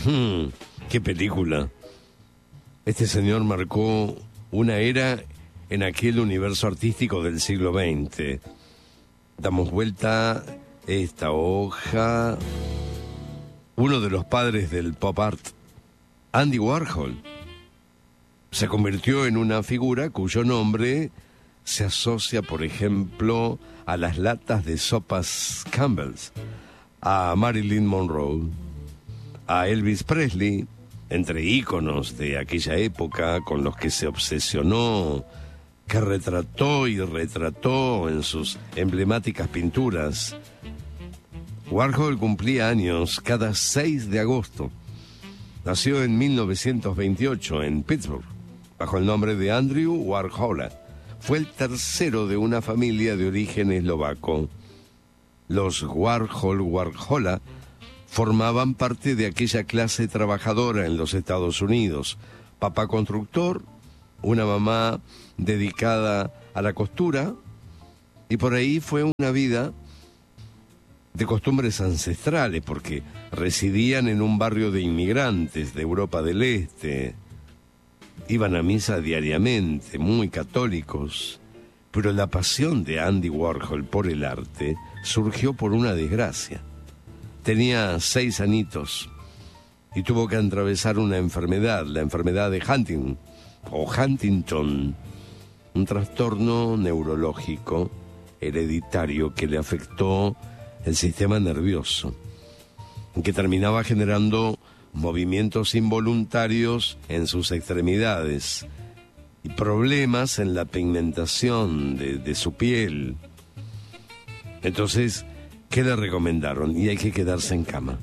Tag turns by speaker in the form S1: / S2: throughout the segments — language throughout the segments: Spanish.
S1: ¡Qué película! Este señor marcó una era en aquel universo artístico del siglo XX. Damos vuelta esta hoja. Uno de los padres del pop art, Andy Warhol, se convirtió en una figura cuyo nombre se asocia, por ejemplo, a las latas de sopas Campbell's, a Marilyn Monroe, a Elvis Presley, entre íconos de aquella época con los que se obsesionó, que retrató y retrató en sus emblemáticas pinturas. Warhol cumplía años cada 6 de agosto. Nació en 1928 en Pittsburgh, bajo el nombre de Andrew Warhola. Fue el tercero de una familia de origen eslovaco. Los Warhola formaban parte de aquella clase trabajadora en los Estados Unidos. Papá constructor, una mamá dedicada a la costura, y por ahí fue una vida de costumbres ancestrales, porque residían en un barrio de inmigrantes de Europa del Este. Iban a misa diariamente, muy católicos, pero la pasión de Andy Warhol por el arte surgió por una desgracia. Tenía 6 añitos y tuvo que atravesar una enfermedad, la enfermedad de Huntington, un trastorno neurológico hereditario que le afectó el sistema nervioso, que terminaba generando movimientos involuntarios en sus extremidades y problemas en la pigmentación de su piel. Entonces, ¿qué le recomendaron? Y hay que quedarse en cama.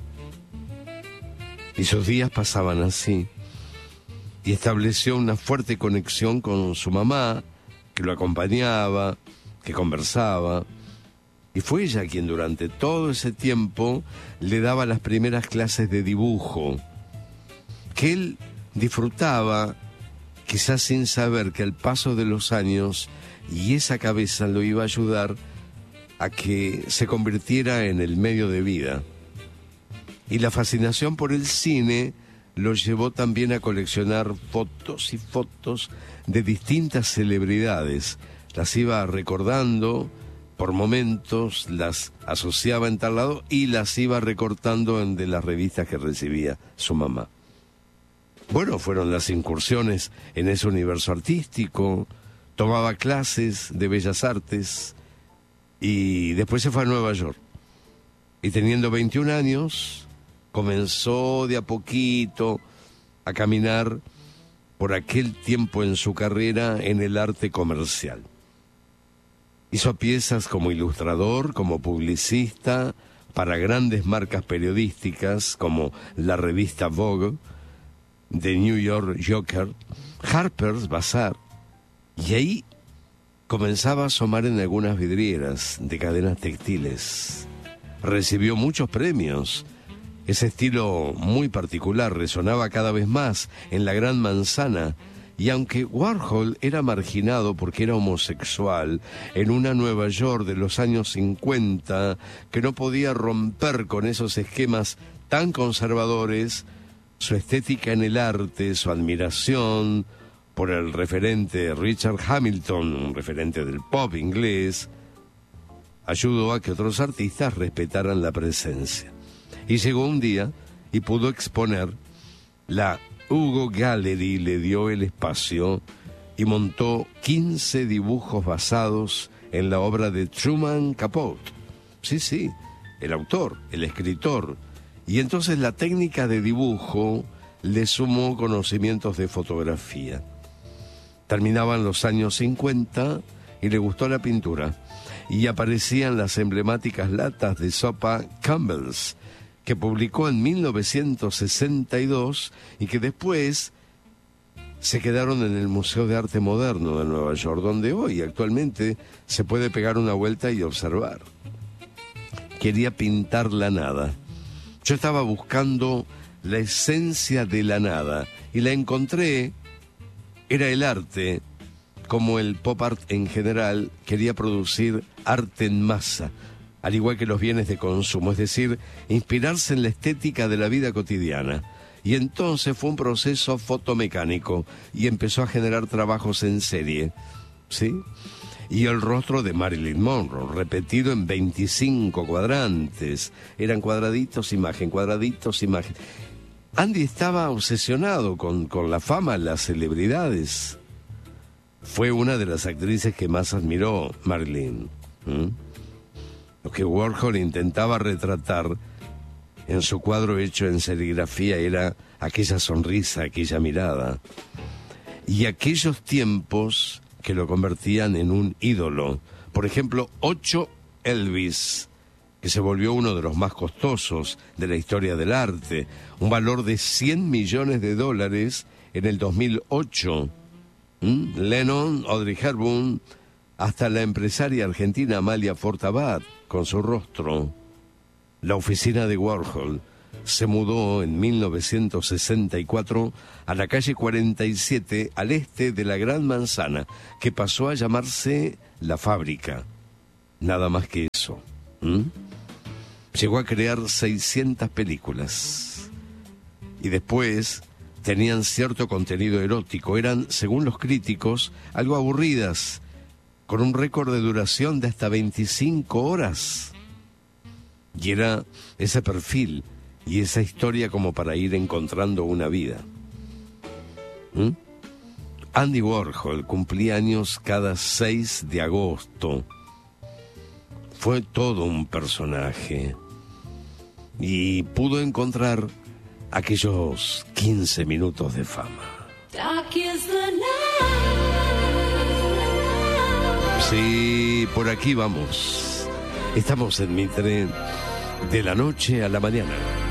S1: Y sus días pasaban así. Y estableció una fuerte conexión con su mamá, que lo acompañaba, que conversaba. Y fue ella quien durante todo ese tiempo le daba las primeras clases de dibujo, que él disfrutaba, quizás sin saber que al paso de los años y esa cabeza lo iba a ayudar a que se convirtiera en el medio de vida. Y la fascinación por el cine lo llevó también a coleccionar fotos y fotos de distintas celebridades. Las iba recordando por momentos, las asociaba en tal lado y las iba recortando de las revistas que recibía su mamá. Bueno, fueron las incursiones en ese universo artístico, tomaba clases de bellas artes y después se fue a Nueva York. Y teniendo 21 años, comenzó de a poquito a caminar por aquel tiempo en su carrera en el arte comercial. Hizo piezas como ilustrador, como publicista, para grandes marcas periodísticas como la revista Vogue, The New York Joker, Harper's Bazaar, y ahí comenzaba a asomar en algunas vidrieras de cadenas textiles. Recibió muchos premios. Ese estilo muy particular resonaba cada vez más en la Gran Manzana. Y aunque Warhol era marginado porque era homosexual en una Nueva York de los años 50, que no podía romper con esos esquemas tan conservadores, su estética en el arte, su admiración por el referente Richard Hamilton, un referente del pop inglés, ayudó a que otros artistas respetaran la presencia. Y llegó un día y pudo exponer la Hugo Gallery, le dio el espacio y montó 15 dibujos basados en la obra de Truman Capote. Sí, el autor, el escritor. Y entonces la técnica de dibujo le sumó conocimientos de fotografía. Terminaban los años 50 y le gustó la pintura. Y aparecían las emblemáticas latas de sopa Campbell's, que publicó en 1962 y que después se quedaron en el Museo de Arte Moderno de Nueva York, donde hoy actualmente se puede pegar una vuelta y observar. Quería pintar la nada. Yo estaba buscando la esencia de la nada y la encontré. Era el arte, como el pop art en general, quería producir arte en masa, al igual que los bienes de consumo, es decir, inspirarse en la estética de la vida cotidiana. Y entonces fue un proceso fotomecánico y empezó a generar trabajos en serie, ¿sí? Y el rostro de Marilyn Monroe, repetido en 25 cuadrantes. Eran cuadraditos, imagen, cuadraditos, imagen. Andy estaba obsesionado con la fama, las celebridades. Fue una de las actrices que más admiró Marilyn. Lo que Warhol intentaba retratar en su cuadro hecho en serigrafía era aquella sonrisa, aquella mirada. Y aquellos tiempos que lo convertían en un ídolo. Por ejemplo, 8 Elvis, que se volvió uno de los más costosos de la historia del arte, un valor de $100 millones en el 2008. Lennon, Audrey Hepburn, hasta la empresaria argentina Amalia Fortabat, con su rostro. La oficina de Warhol se mudó en 1964 a la calle 47, al este de la Gran Manzana, que pasó a llamarse La Fábrica. Nada más que eso. Llegó a crear 600 películas. Y después tenían cierto contenido erótico. Eran, según los críticos, algo aburridas, con un récord de duración de hasta 25 horas. Y era ese perfil y esa historia como para ir encontrando una vida. Andy Warhol cumplía años cada 6 de agosto. Fue todo un personaje. Y pudo encontrar aquellos 15 minutos de fama. Sí, por aquí vamos. Estamos en Mitre, de la noche a la mañana.